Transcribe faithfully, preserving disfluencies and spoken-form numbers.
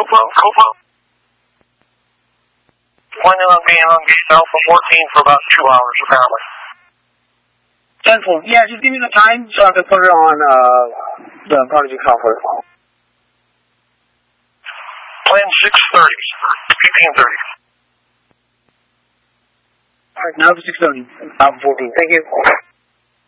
GoPro, GoPro. Planning on being on Gate Alpha fourteen for about two hours, apparently. Central. Yeah, just give me the time so I can put it on uh, the Prodigy software. Plan six thirty, fifteen thirty. Alright, now it's six thirty. Alpha fourteen, thank you.